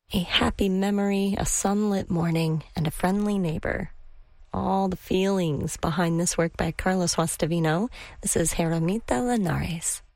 A happy memory, a sunlit morning, and a friendly neighbor. All the feelings behind this work by Carlos Guastavino. This is Herramienta Linares.